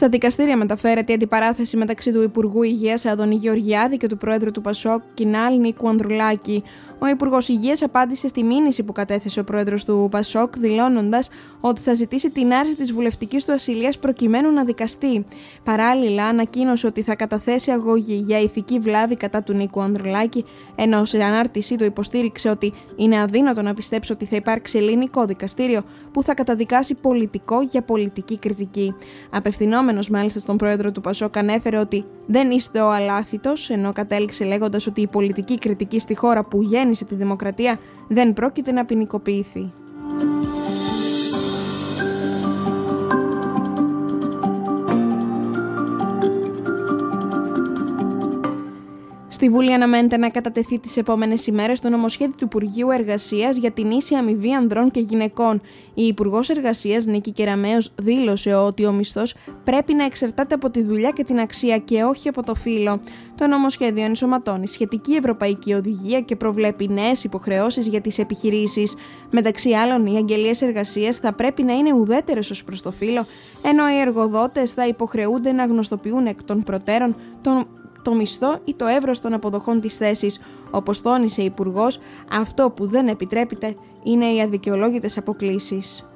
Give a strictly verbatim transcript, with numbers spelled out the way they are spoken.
Στα δικαστήρια μεταφέρεται η αντιπαράθεση μεταξύ του Υπουργού Υγείας Άδωνη Γεωργιάδη και του Πρόεδρου του Πασόκ Κινάλ Νίκου Ανδρουλάκη. Ο Υπουργός Υγείας απάντησε στη μήνυση που κατέθεσε ο Πρόεδρος του Πασόκ, δηλώνοντας ότι θα ζητήσει την άρση της βουλευτικής του ασυλίας προκειμένου να δικαστεί. Παράλληλα, ανακοίνωσε ότι θα καταθέσει αγωγή για ηθική βλάβη κατά του Νίκου Ανδρουλάκη, ενώ σε ανάρτησή του υποστήριξε ότι είναι αδύνατο να πιστέψει ότι θα υπάρξει ελληνικό δικαστήριο που θα καταδικάσει πολιτικό για πολιτική κριτική. Απευθυνόμενος μάλιστα στον Πρόεδρο του Πασόκ, ανέφερε ότι δεν είστε ο αλάθητος, ενώ κατέληξε λέγοντας ότι η πολιτική κριτική στη χώρα που γέννησε τη δημοκρατία δεν πρόκειται να ποινικοποιηθεί. Στη Βουλή αναμένεται να κατατεθεί τις επόμενες ημέρες το νομοσχέδιο του Υπουργείου Εργασίας για την ίση αμοιβή ανδρών και γυναικών. Η Υπουργός Εργασίας Νίκη Κεραμέως δήλωσε ότι ο μισθός πρέπει να εξαρτάται από τη δουλειά και την αξία και όχι από το φύλο. Το νομοσχέδιο ενσωματώνει σχετική ευρωπαϊκή οδηγία και προβλέπει νέες υποχρεώσεις για τις επιχειρήσεις. Μεταξύ άλλων, οι αγγελίες εργασίας θα πρέπει να είναι ουδέτερες ως προς το φύλο, ενώ οι εργοδότες θα υποχρεούνται να γνωστοποιούν εκ των προτέρων τον το μισθό ή το εύρος των αποδοχών της θέσης. Όπως τόνισε η Υπουργός, αυτό που δεν επιτρέπεται είναι οι αδικαιολόγητες αποκλίσεις.